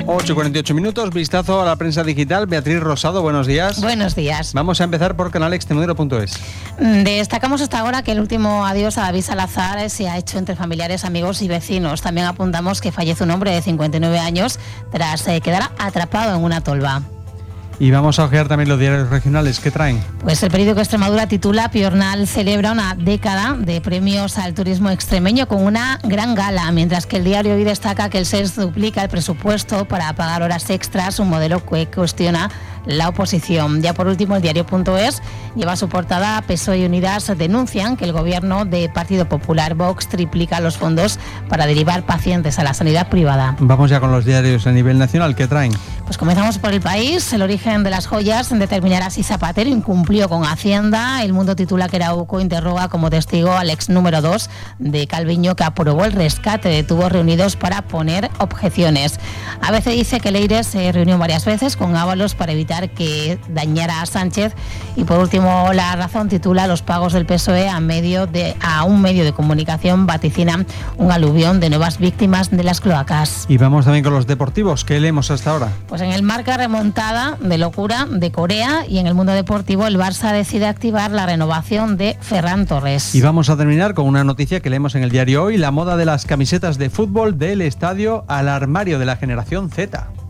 8:48, vistazo a la prensa digital. Beatriz Rosado, buenos días. Buenos días. Vamos a empezar por canalextremoduro.es. Destacamos hasta ahora que el último adiós a David Salazar se ha hecho entre familiares, amigos y vecinos. También apuntamos que fallece un hombre de 59 años tras quedar atrapado en una tolva. Y vamos a ojear también los diarios regionales. ¿Qué traen? Pues el periódico Extremadura titula: Piornal celebra una década de premios al turismo extremeño con una gran gala, mientras que el diario hoy destaca que el SES duplica el presupuesto para pagar horas extras, un modelo que cuestiona la oposición. Ya por último, el diario.es lleva a su portada: PSOE y Unidas denuncian que el gobierno de Partido Popular Vox triplica los fondos para derivar pacientes a la sanidad privada. Vamos ya con los diarios a nivel nacional. ¿Qué traen? Pues comenzamos por El País. El origen de las joyas determinará si Zapatero incumplió con Hacienda. El Mundo titula que Arauco interroga como testigo al ex número 2 de Calviño, que aprobó el rescate de tubos reunidos para poner objeciones. ABC dice que Leire se reunió varias veces con Ábalos para evitar que dañara a Sánchez. Y por último, La Razón titula: los pagos del PSOE a un medio de comunicación vaticinan un aluvión de nuevas víctimas de las cloacas. Y vamos también con los deportivos. ¿Qué leemos hasta ahora? Pues en el Marca, remontada de locura de Corea, y en el Mundo Deportivo el Barça decide activar la renovación de Ferran Torres. Y vamos a terminar con una noticia que leemos en el diario Hoy: la moda de las camisetas de fútbol del estadio al armario de la generación Z.